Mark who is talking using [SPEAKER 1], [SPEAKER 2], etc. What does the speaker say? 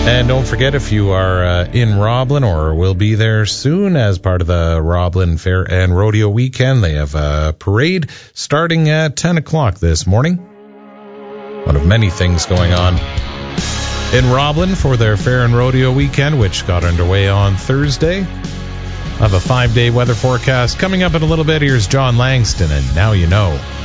[SPEAKER 1] And don't forget, if you are in Roblin or will be there soon as part of the Roblin Fair and Rodeo Weekend, they have a parade starting at 10 o'clock this morning. One of many things going on in Roblin for their Fair and Rodeo Weekend, which got underway on Thursday. I have a 5-day weather forecast coming up in a little bit. Here's John Langston, and Now You Know.